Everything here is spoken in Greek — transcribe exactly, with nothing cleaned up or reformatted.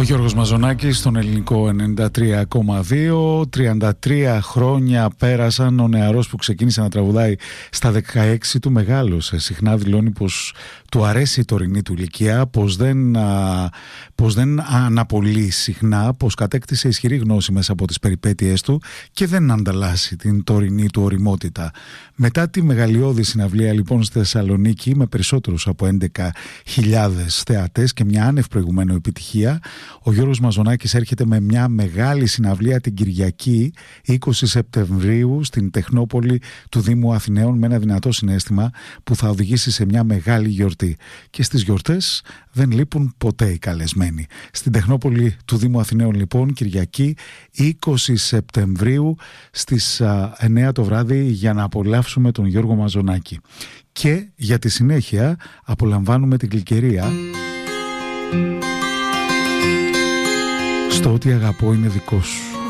Ο Γιώργος Μαζονάκης στον ελληνικό ενενήντα τρία κόμμα δύο. τριάντα τρία χρόνια πέρασαν. Ο νεαρός που ξεκίνησε να τραγουδάει στα δεκαέξι του μεγάλωσε. Συχνά δηλώνει πως του αρέσει η τωρινή του ηλικία, πως δεν, α, πως δεν αναπολύει συχνά, πως κατέκτησε ισχυρή γνώση μέσα από τις περιπέτειές του και δεν ανταλλάσσει την τωρινή του ωριμότητα. Μετά τη μεγαλειώδη συναυλία λοιπόν στη Θεσσαλονίκη με περισσότερους από έντεκα χιλιάδες θεατές και μια άνευ προηγουμένου επιτυχία, ο Γιώργος Μαζονάκης έρχεται με μια μεγάλη συναυλία την Κυριακή είκοσι Σεπτεμβρίου στην Τεχνόπολη του Δήμου Αθηναίων, με ένα δυνατό συναίσθημα που θα οδηγήσει σε μια μεγάλη γιορτή. Και στις γιορτές δεν λείπουν ποτέ οι καλεσμένοι. Στην Τεχνόπολη του Δήμου Αθηναίων λοιπόν, Κυριακή είκοσι Σεπτεμβρίου στις εννιά το βράδυ, για να απολαύσουμε τον Γιώργο Μαζονάκη. Και για τη συνέχεια απολαμβάνουμε την Γλυκερία στο «Ό,τι αγαπώ είναι δικό σου».